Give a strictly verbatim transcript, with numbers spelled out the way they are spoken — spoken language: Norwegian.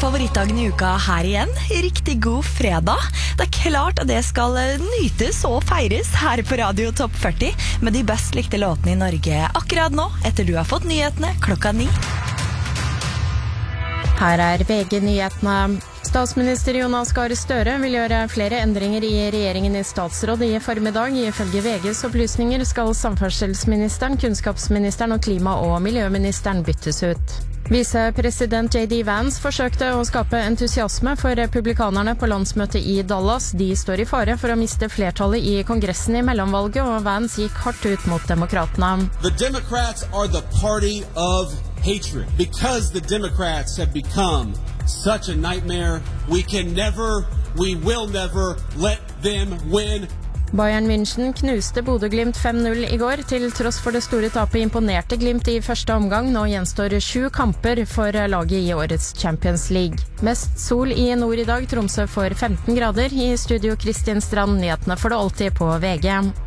favorittdagen i uka her igjen. Riktig god fredag. Det er klart at det skal nytes og feires her på Radio Topp førti med de best likte låtene i Norge akkurat nå, etter du har fått nyhetene klokka ni. Her er V G-nyhetene. Statsminister Jonas Gahr Støre vil gjøre flere endringer i regjeringen i statsråd i formiddag. Ifølge V G's opplysninger skal samferdselsministeren, kunnskapsministeren og klima- og miljøministeren byttes ut. Visepresident J D Vance forsøkte å skape entusiasme for republikanerne på landsmøtet i Dallas. De står i fare for å miste flertallet i kongressen i mellomvalget, og Vance gikk hardt ut mot demokratene. The Democrats are the party of hatred because the Democrats have become such a nightmare. We can never, we will never let them win. Bayern München knuste Bodø/Glimt fem null i går. Til tross for det store tapet imponerte Glimt i første omgang. Nå gjenstår sju kamper for laget i årets Champions League. Mest sol i nord i dag. Tromsø får femten grader. I studio Kristin Strand, nyhetene får du alltid på V G.